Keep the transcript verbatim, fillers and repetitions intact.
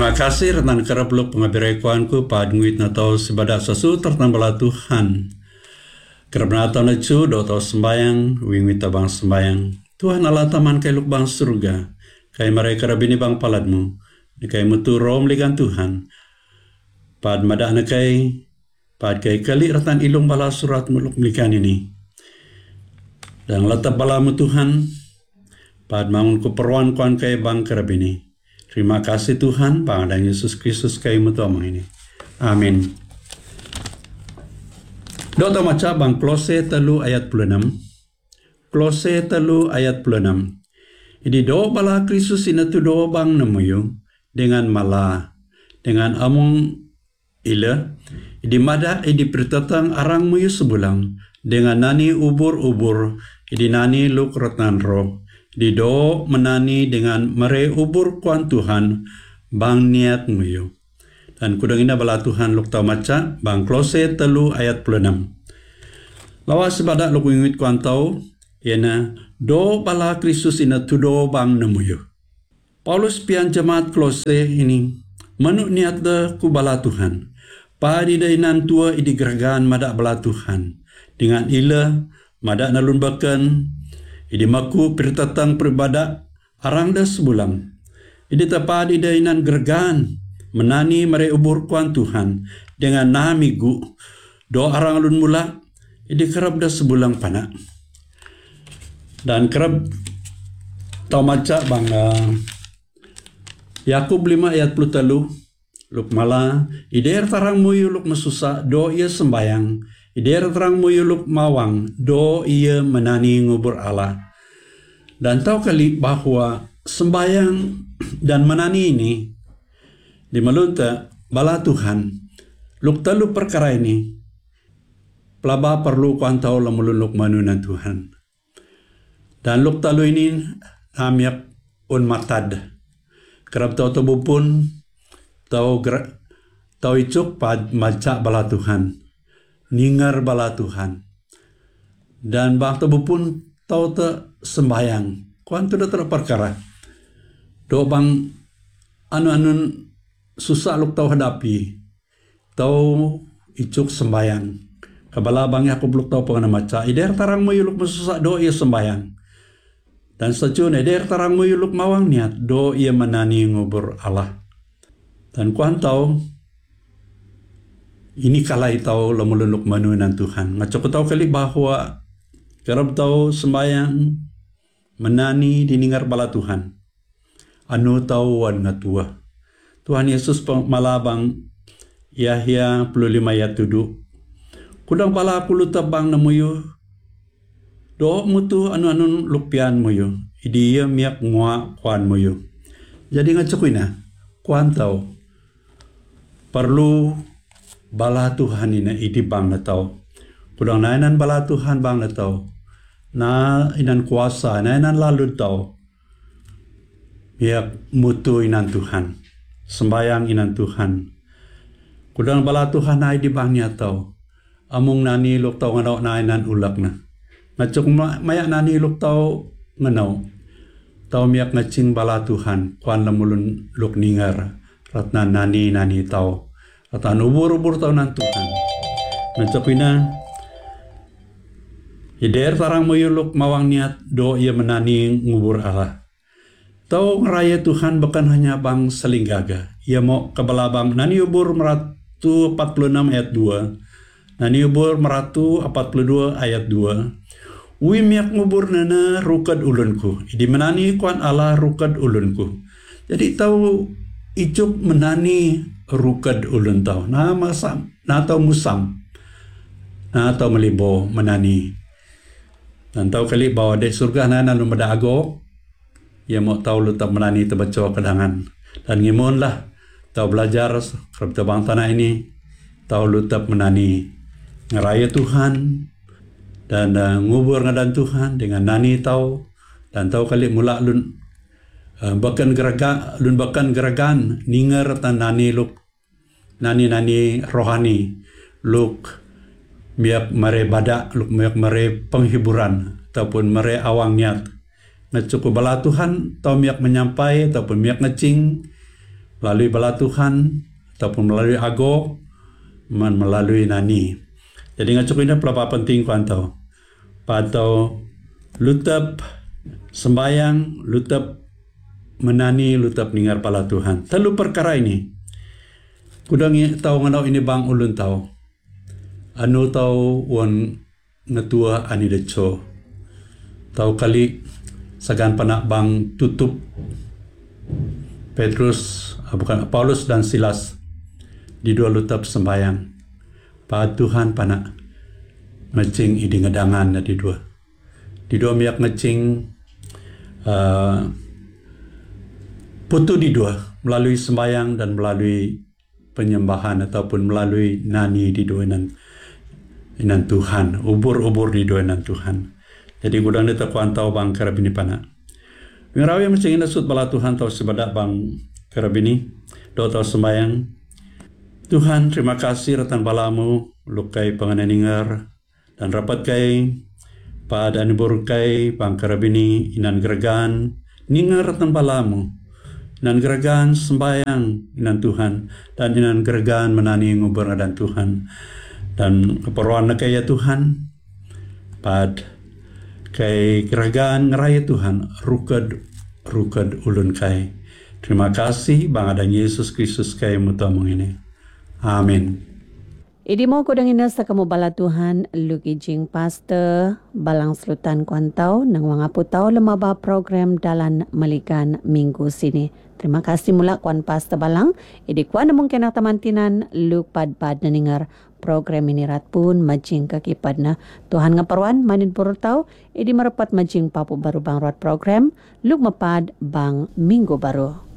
Terima kasih retan kerap luk pengabirai kuanku pad nguit na tau sebadak sasu tertan bala Tuhan. Kerap na tau na cu do tau sembayang, wingwit tabang sembayang. Tuhan Allah taman kay luk bang surga, kay maray karabini bang paladmu, ni kay mutu rom ligan Tuhan. Pad madak na kay, pad kay kali retan ilung bala surat muluk melikan ini. Dan latap bala mu Tuhan, pad mangun keperluan kuan kay bang karabini. Terima kasih Tuhan, Pangadang Yesus Kristus kay mo to amang ini. Amin. Dota maca bang Klose telu ayat puluh enam. Klose telu ayat puluh enam. Idi do bala Kristus inatu do bang namuyo dengan mala, dengan among ila, idi mada idi pertatang arang muyo sebulang, dengan nani ubur-ubur, idi nani luk rotan roh. Di do menani dengan mere ubur kuan Tuhan bang niat muyo. Dan kudang ina bala Tuhan luk tau maca bang Klose telu ayat puluh enam. Lawas sebadak luk wingwit kuan tau iana do bala Kristus ina tu do bang namuyo. Paulus pian jemaat Klose ini manuk niat de ku bala Tuhan. Padi dainan tua idi geragan madak bala Tuhan. Dengan ila madak nalun bakan idi maku pertatang peribada arang dah sebulang. Idi tapadi dainan gergan menani mare ubur kuan Tuhan dengan namigu do arang alun mula idi kerap dah sebulang panak. Dan kerap tau maca bang uh, Yakub lima ayat puluh telu luk mala ider tarang muyu luk mesusa do ia sembayang. Ider terang muyu luk mawang do ia menani ngubur Allah. Dan tahu kali bahwa sembayang dan menani ini di melunta bala Tuhan luk telu perkara ini pelaba perlu kuan tahu lemulun luk manunan Tuhan. Dan luk telu ini namiak un matad kerap tahu tahu pun tahu tahu icuk pad maca bala Tuhan. Ningar bala Tuhan. Dan bang tabu pun tau te sembayang. Kuan tu dah terperkara. Do bang anu-anu susah luk tau hadapi. Tau icuk sembayang. Kabala bang Yakub luk tau pengana maca. Ider tarang mo yuluk masusah do ia sembayang. Dan secun ider tarang mo yuluk mawang niat. Do ia menani ngubur Allah. Dan kuan tau ini kalai tahu lemulunuk manunan Tuhan. Ngacok tahu kali bahwa kerap tahu sembayang menani diningar bala Tuhan. Anu tahu wan ngatua. Tuhan Yesus malabang Yahya puluh lima ayat tujuh. Kudang bala aku lutabang namuyo. Do mutu anu-anu lupian muyo. Idi ia miak ngua kuan muyo. Jadi ngacok ina kuan tahu perlu bala Tuhan ina idi bang na tau. Kudang nainan bala Tuhan bang na tau. Na inan kuasa, nainan lalu tau. Biak mutu inan Tuhan. Sembayang inan Tuhan. Kudang bala Tuhan na idi bang niya tau. Among nani luk tau nganaw nainan ulak na. Ngacuk maya nani luk tau nganaw. Tau miak ngacing bala Tuhan. Kuan lamulun luk ningar. Ratna nani nani tau. At ubur-ubur tau ng Tuhan. Nansapina, ider tarang mo yuluk mawang niat do ia menani ngubur Allah. Tau ngeraya Tuhan bukan hanya bang selinggaga. Ia mau kebalabang nani ubur meratu empat puluh enam ayat dua. Nani ubur meratu empat puluh dua ayat dua. Ui miak ngubur nana rukad ulunku. Idi menani kuan Allah rukad ulunku. Jadi tahu icuk menani rukad ulun tau. Na masam, na tau musam. Na tau melibo menani. Dan tau kali bawa dek surga na na lumadago. Ia mau tau lutab menani tebaco kedangan. Dan ngimun lah. Tau belajar kerap tabang tanah ini. Tau lutab menani. Ngeraya Tuhan. Dan uh, ngubur ngadan Tuhan dengan nani tau. Dan tau kali mula lun. Uh, bahkan geragan, lun bahkan geragan ningar tan nani luk nani nani rohani luk miak mare badak luk miak mare penghiburan ataupun mare awang niat ngecuk bala Tuhan tau miak menyampai ataupun miak ngecing melalui bala Tuhan ataupun melalui ago, man melalui nani. Jadi ngacuk ini pelapa penting kuan tau. Patau lutap sembayang, lutap menani, lutap ningar pala Tuhan. Telu perkara ini. Kudang tahu nganau ini bang ulun tahu. Anu tahu wan ngetua ani deco. Tahu kali sagan panak bang tutup Petrus, bukan Paulus dan Silas di dua lutap sembayang. Pa Tuhan panak ngecing idi ngedangan di dua. Di dua miak ngecing uh, putu di dua melalui sembayang dan melalui penyembahan ataupun melalui nani di dua inan, inan Tuhan, ubur-ubur di dua inan Tuhan. Jadi gudang dia takuan tahu bang karabini panak. Ngerawi macam ini sud bala Tuhan tahu sebadak bang karabini, doa tahu sembayang. Tuhan, terima kasih ratan balamu, lukai penganeningar, dan rapat kai, pada anibur kai, bang karabini, inan geragan, ningar ratan balamu, inan geragan sembayang, inan Tuhan, dan inan geragan menani ngubur dan Tuhan, dan keperluan kai ya Tuhan, pad kai geragan ngeraya Tuhan, rukad, rukad ulun kai. Terima kasih, bang ada Yesus Kristus kai mutamung ini. Amin. Idi mo ko dangina sa kamo bala Tuhan, lugijing pastor, balang slutan kuantau, nang mga putaw lemaba program dalan malikan minggu sini. Terima kasih mula kuan pastor balang, idi kuan namong kinatamantinan, lupad-pad na ningar program ini rat pun majing kakipad na. Tuhan nga parwan, manin puro tau, idi marapat majing papu baru bang rat program, lug mapad bang minggu baru.